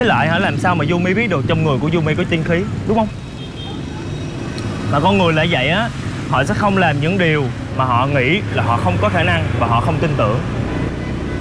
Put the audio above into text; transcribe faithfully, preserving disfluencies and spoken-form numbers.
Với lại hả, làm sao mà Yumi biết được trong người của Yumi có tiên khí, đúng không? Mà con người lại vậy á, họ sẽ không làm những điều mà họ nghĩ là họ không có khả năng và họ không tin tưởng.